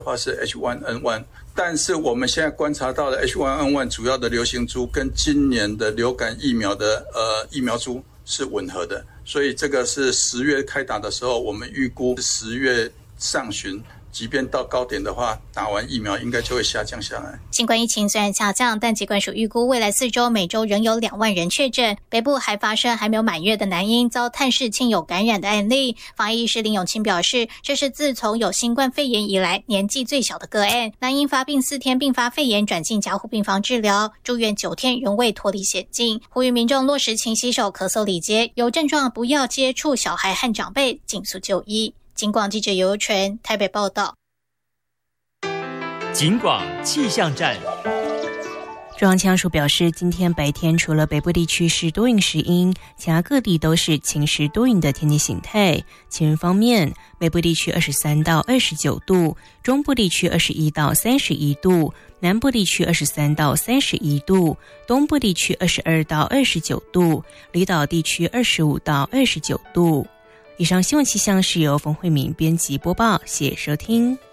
话是 H1N1， 但是我们现在观察到的 H1N1 主要的流行株跟今年的流感疫苗的疫苗株是吻合的，所以这个是10月开打的时候，我们预估10月上旬，即便到高点的话，打完疫苗应该就会下降下来。 新冠疫情虽然下降，但疾管署预估未来4周每周仍有2万人确诊。北部还发生还没有满月的男婴遭探视亲友感染的案例。防疫医师林永清表示，这是自从有新冠肺炎以来年纪最小的个案。男婴发病4天并发肺炎，转进加护病房治疗，住院9天仍未脱离险境。呼吁民众落实勤洗手、咳嗽礼节，有症状不要接触小孩和长辈，尽速就医。警广记者尤纯台北报道。 警广气象站。 中央气象署表示，今天白天除了北部地区是多云时阴，其他各地都是晴时多云的天气形态。气温方面，北部地区23到29度，中部地区21到31度，南部地区23到31度，东部地区22到29度，离岛地区25到29度。以上新闻气象是由冯慧敏编辑播报，谢谢收听。